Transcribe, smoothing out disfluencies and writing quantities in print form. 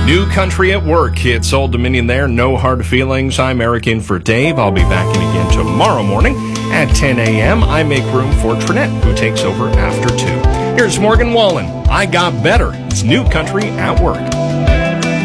New Country at Work. It's Old Dominion there. No hard feelings. I'm Eric in for Dave. I'll be back in again tomorrow morning at 10 a.m. I make room for Trinette, who takes over after 2. Here's Morgan Wallen. I Got Better. It's New Country at Work.